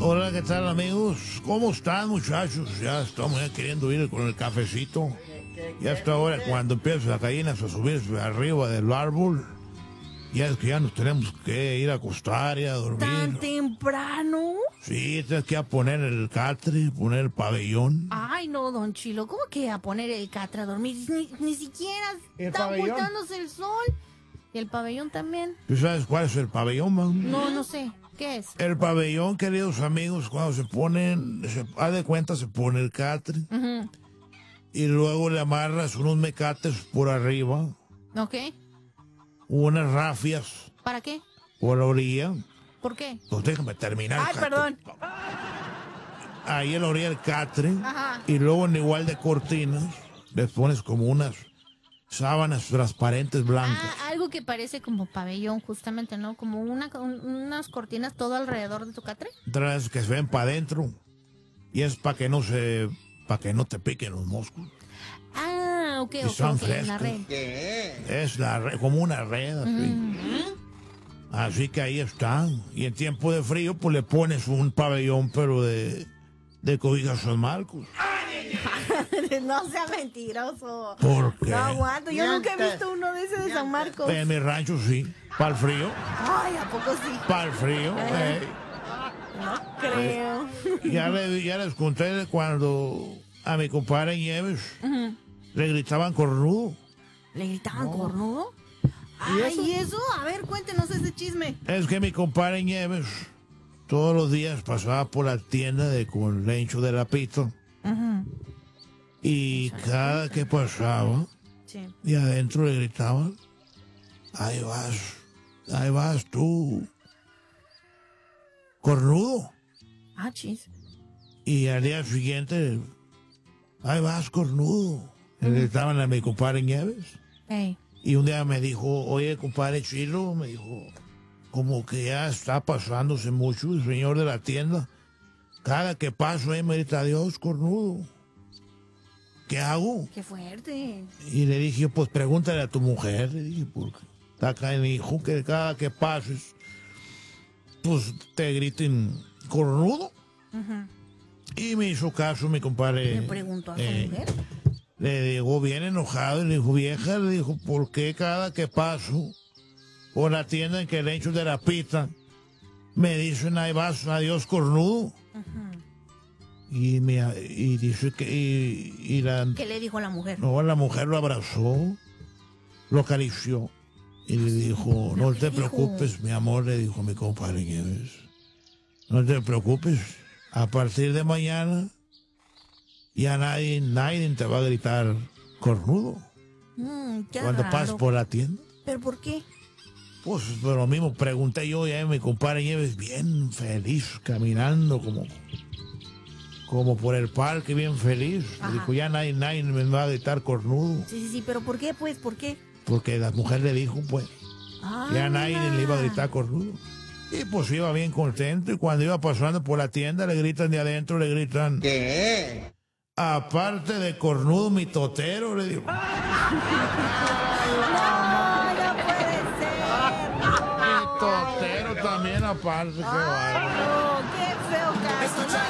Hola, ¿qué tal, amigos? ¿Cómo están, muchachos? Ya estamos queriendo ir con el cafecito. Ya hasta ahora, cuando empiezan las gallinas a subirse arriba del árbol, ya es que ya nos tenemos que ir a acostar y a dormir. ¿Tan temprano? Sí, tienes que ir a poner el catre, poner el pabellón. Ay, no, don Chilo, ¿cómo que a poner el catre a dormir? Ni siquiera está ocultándose el sol. ¿Y el pabellón también? ¿Tú sabes cuál es el pabellón, man? No sé. ¿Qué es? El pabellón, queridos amigos, cuando se ponen, haz de cuenta, se pone el catre. Uh-huh. Y luego le amarras unos mecates por arriba. Ok. Unas rafias. ¿Para qué? Por la orilla. ¿Por qué? Pues déjame terminar. Ay, perdón. Ahí en la orilla del catre. Ajá. Y luego en igual de cortinas les pones como unas sábanas transparentes blancas. Algo que parece como pabellón, justamente, ¿no? Como unas cortinas todo alrededor de tu catre. Traes que se ven para adentro. Y es para que no te piquen los moscos. Ah, ok, son la red. Es la red, como una red, así. Así que ahí están. Y en tiempo de frío, pues le pones un pabellón, pero de cobijas San Marcos. No sea mentiroso. ¿Por qué? No aguanto. Yo nunca he visto uno de ese de San Marcos. En mi rancho sí. Para el frío. Ay, ¿a poco sí? Para el frío. No creo. Ya les conté de cuando a mi compadre Nieves le gritaban cornudo. ¿Le gritaban cornudo? Ay, ¿y eso? A ver, cuéntenos ese chisme. Es que mi compadre Nieves todos los días pasaba por la tienda con Lencho de la Pito. Y cada que pasaba, sí, y adentro le gritaban, ahí vas tú, cornudo. Ah, chis. Y al día siguiente, ahí vas, cornudo. Le gritaban a mi compadre Nieves. Hey. Y un día me dijo, oye, compadre Chilo, me dijo, como que ya está pasándose mucho el señor de la tienda. Cada que paso, me grita, adiós, cornudo. ¿Qué hago? Qué fuerte. Y le dije, pues pregúntale a tu mujer, le dije, porque está acá en mi hijo, que cada que pases, pues te griten cornudo. Y me hizo caso mi compadre. ¿Le preguntó a su mujer? Le digo bien enojado, y le dijo, vieja, le dijo, ¿por qué cada que paso por la tienda en que le echo de la pita, me dicen, ahí vas, adiós, cornudo? Y dice que... ¿Qué le dijo la mujer? No, la mujer lo abrazó, lo acarició y le dijo, no te preocupes, mi amor, le dijo mi compadre Nieves. No te preocupes, a partir de mañana ya nadie te va a gritar cornudo cuando pases por la tienda. ¿Pero por qué? Pues por lo mismo pregunté yo, y mi compadre Nieves bien feliz, caminando como por el parque, bien feliz. Dijo, ya nadie me va a gritar cornudo. Sí, pero ¿por qué, pues? ¿Por qué? Porque la mujer le dijo, pues, ya nadie le iba a gritar cornudo. Y pues iba bien contento, y cuando iba pasando por la tienda, le gritan de adentro, le gritan, ¿qué? Aparte de cornudo, mi totero, le digo. No puede ser. Mi totero también aparte, qué bárbaro. No, qué feo caso.